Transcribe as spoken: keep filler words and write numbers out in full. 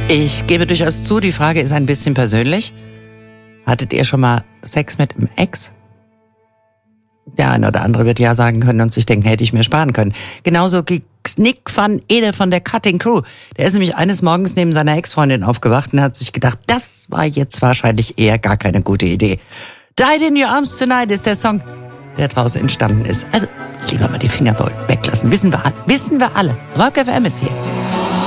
Ich gebe durchaus zu, die Frage ist ein bisschen persönlich. Hattet ihr schon mal Sex mit dem Ex? Der eine oder andere wird ja sagen können und sich denken, hätte ich mir sparen können. Genauso ging's Nick van Ede von der Cutting Crew. Der ist nämlich eines Morgens neben seiner Ex-Freundin aufgewacht und hat sich gedacht, das war jetzt wahrscheinlich eher gar keine gute Idee. Died in Your Arms Tonight ist der Song, der draußen entstanden ist. Also lieber mal die Finger weglassen. Wissen wir, wissen wir alle. Rock F M ist hier.